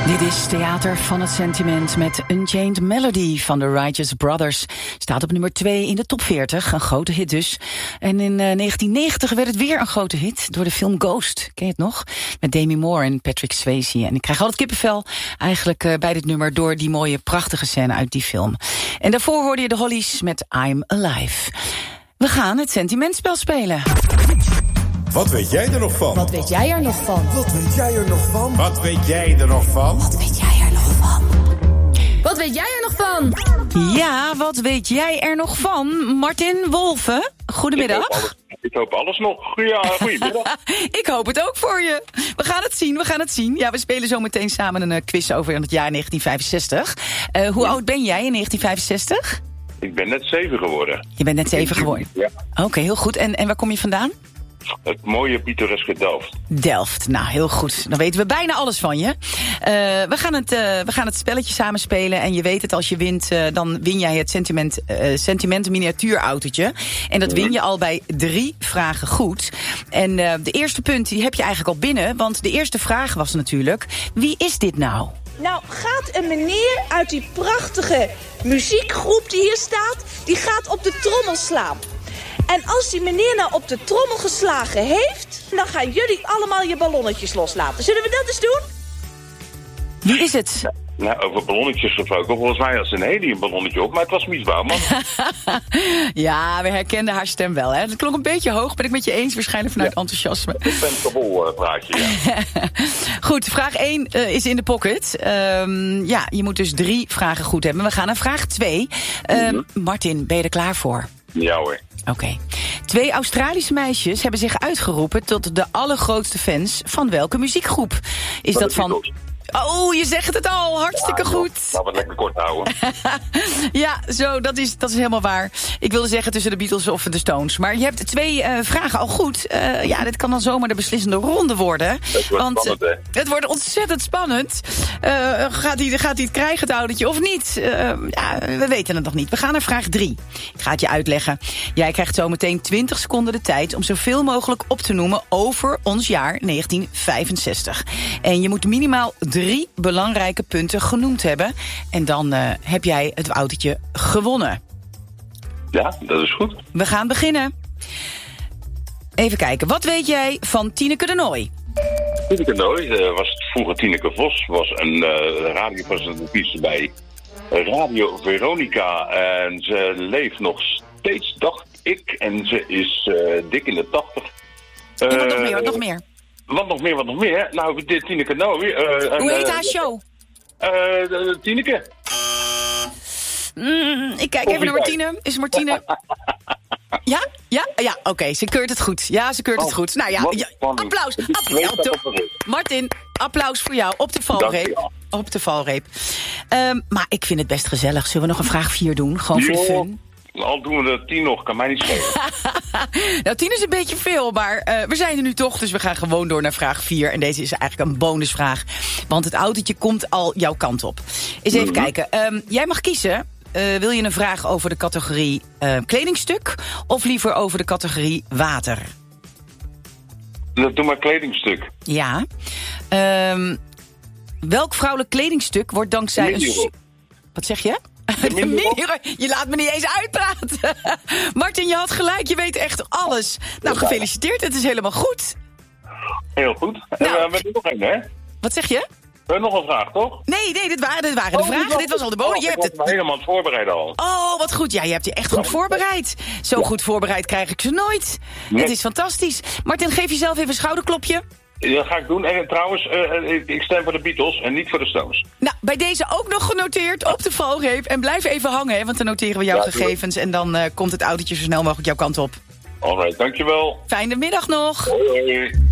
Dit is Theater van het Sentiment met Unchained Melody van de Righteous Brothers. Staat op nummer 2 in de top 40, een grote hit dus. En in 1990 werd het weer een grote hit door de film Ghost. Ken je het nog? Met Demi Moore en Patrick Swayze. En ik krijg altijd kippenvel eigenlijk bij dit nummer door die mooie prachtige scène uit die film. En daarvoor hoorde je de Hollies met I'm Alive. We gaan het sentimentspel spelen. Wat weet jij er nog van? Wat weet jij er nog van? Wat weet jij er nog van? Wat weet jij er nog van? Wat weet jij er nog van? Wat weet jij er nog van? Ja, wat weet jij er nog van? Martin Wolfe, goedemiddag. Ik hoop alles nog. Ja, goedemiddag. Ik hoop het ook voor je. We gaan het zien. Ja, we spelen zo meteen samen een quiz over het jaar 1965. Hoe oud ben jij in 1965? Ik ben net 7 geworden. Je bent net 7 geworden? Ja. Oké, heel goed. En waar kom je vandaan? Het mooie pittoreske Delft. Delft, nou heel goed. Dan weten we bijna alles van je. We gaan het spelletje samen spelen. En je weet het, als je wint, dan win jij het sentiment miniatuurautootje. En dat win je al bij 3 vragen goed. En de eerste punt die heb je eigenlijk al binnen. Want de eerste vraag was natuurlijk, wie is dit nou? Nou, gaat een meneer uit die prachtige muziekgroep die hier staat, die gaat op de trommel slaan. En als die meneer nou op de trommel geslagen heeft, dan gaan jullie allemaal je ballonnetjes loslaten. Zullen we dat eens doen? Wie is het? Nou, over ballonnetjes gesproken. Volgens mij had ze een heliumballonnetje op, maar het was Mies Bouwman. Ja, we herkenden haar stem wel, hè? Het klonk een beetje hoog, ben ik met je eens, waarschijnlijk vanuit enthousiasme. Het Pentabol praatje, ja. Goed, vraag 1 is in de pocket. Ja, je moet dus 3 vragen goed hebben. We gaan naar vraag 2. Martin, ben je er klaar voor? Ja hoor. Oké. 2 Australische meisjes hebben zich uitgeroepen tot de allergrootste fans van welke muziekgroep? Is dat van... Beatles. Oh, je zegt het al. Hartstikke goed. Laten we het lekker kort houden. Ja, zo, dat is helemaal waar. Ik wilde zeggen tussen de Beatles of de Stones. Maar je hebt 2 vragen al goed. Ja, dit kan dan zomaar de beslissende ronde worden. Het wordt spannend, hè? Het wordt ontzettend spannend. Gaat hij het krijgen, het oudertje, of niet? Ja, we weten het nog niet. We gaan naar vraag 3. Ik ga het je uitleggen. Jij krijgt zo meteen 20 seconden de tijd om zoveel mogelijk op te noemen over ons jaar 1965. En je moet minimaal 3 belangrijke punten genoemd hebben. En dan heb jij het autootje gewonnen. Ja, dat is goed. We gaan beginnen. Even kijken, wat weet jij van Tineke de Nooi? Tineke de Nooi was vroeger Tineke Vos. Was een radiopresentatrice bij Radio Veronica. En ze leeft nog steeds, dacht ik. En ze is dik in de 80. Wat nog meer? Wat nog meer? Nou, dit Tineke Nooi. Hoe heet haar show? Tineke. Ik kijk even naar Martine. Is Martine... Ja, oké, ze keurt het goed. Ja, ze keurt het goed. Nou ja, applaus. Martin, applaus voor jou op de valreep. Op de valreep. Maar ik vind het best gezellig. Zullen we nog een vraag 4 doen? Gewoon voor de fun. Al doen we de 10 nog, kan mij niet schelen. Nou, 10 is een beetje veel, maar we zijn er nu toch, dus we gaan gewoon door naar vraag 4. En deze is eigenlijk een bonusvraag, want het autootje komt al jouw kant op. Eens even kijken. Jij mag kiezen. Wil je een vraag over de categorie kledingstuk of liever over de categorie water? Doe maar kledingstuk. Ja. Welk vrouwelijk kledingstuk wordt dankzij een... Wat zeg je? Je laat me niet eens uitpraten. Martin, je had gelijk, je weet echt alles. Nou, gefeliciteerd, het is helemaal goed. Heel goed. Nou, we hebben er nog één, hè? Wat zeg je? We hebben nog een vraag, toch? Nee, dit waren de vragen. Dit was al de bonus. Je hebt het helemaal voorbereid al. Oh, wat goed. Ja, je hebt je echt goed voorbereid. Zo goed voorbereid krijg ik ze nooit. Nee. Het is fantastisch. Martin, geef jezelf even een schouderklopje. Dat ga ik doen. En trouwens, ik stem voor de Beatles en niet voor de Stones. Nou, bij deze ook nog genoteerd op de valreep. En blijf even hangen, hè, want dan noteren we jouw gegevens. En dan komt het autootje zo snel mogelijk jouw kant op. Alright, dankjewel. Fijne middag nog. Hoi.